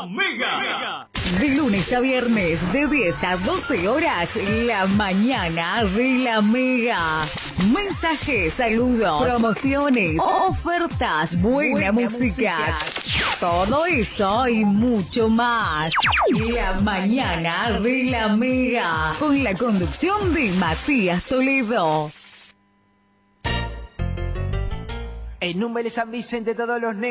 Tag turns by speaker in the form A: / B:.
A: La Mega.
B: De lunes a viernes, de 10 a 12 horas, la mañana de La Mega. Mensajes, saludos, promociones, ofertas, buena música. Todo eso y mucho más. La mañana de La Mega. Con la conducción de Matías Toledo.
C: El número es San Vicente, todos los negros.